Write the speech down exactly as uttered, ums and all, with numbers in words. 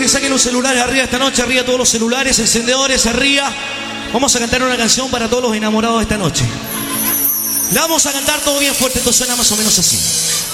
que saquen los celulares arriba esta noche, arriba todos los celulares, encendedores, arriba. Vamos a cantar una canción para todos los enamorados de esta noche. La vamos a cantar todo bien fuerte, esto suena más o menos así.